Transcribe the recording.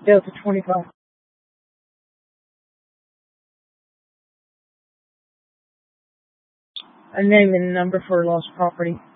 Delta 25. A name and number for lost property.